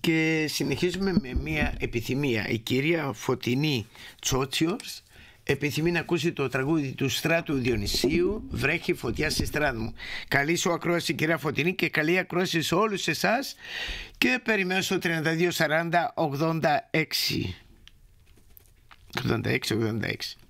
Και συνεχίζουμε με μια επιθυμία. Η κυρία Φωτεινή Τσότσιος επιθυμεί να ακούσει το τραγούδι του Στράτου Διονυσίου, «Βρέχει φωτιά στη Στράτου μου». Καλή σου ακρόαση, κυρία Φωτεινή, και καλή ακρόαση σε όλους εσάς, και περιμένω στο 32 40 86.